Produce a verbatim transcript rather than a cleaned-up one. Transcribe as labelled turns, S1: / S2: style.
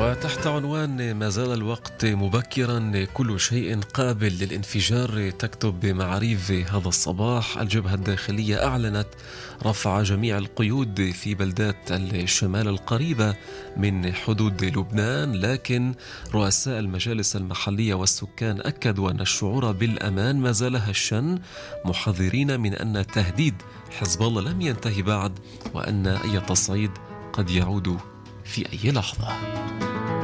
S1: وتحت عنوان ما زال الوقت مبكرا كل شيء قابل للانفجار، تكتب بمعاريف هذا الصباح: الجبهة الداخلية أعلنت رفع جميع القيود في بلدات الشمال القريبة من حدود لبنان، لكن رؤساء المجالس المحلية والسكان أكدوا أن الشعور بالأمان ما زال هشا، محذرين من أن تهديد حزب الله لم ينتهي بعد، وأن أي تصعيد قد يعود في أي لحظة.